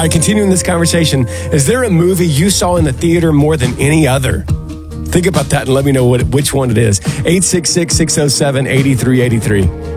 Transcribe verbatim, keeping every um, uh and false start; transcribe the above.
right, continuing this conversation, is there a movie you saw in the theater more than any other? Think about that and let me know what which one it is. eight six six, six oh seven, eight three eight three.